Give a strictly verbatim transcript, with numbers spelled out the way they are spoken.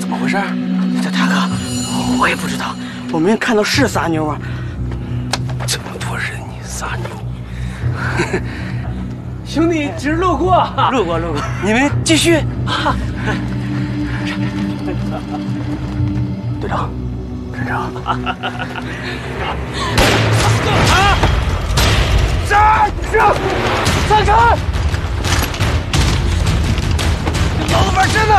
怎么回事？ 这大哥，我也不知道，我没看到是仨妞啊。 这么多人，你仨妞？兄弟只是路过， 路过路过， 你们继续。 队长，站长。 啊！站住！散开！老子玩真的！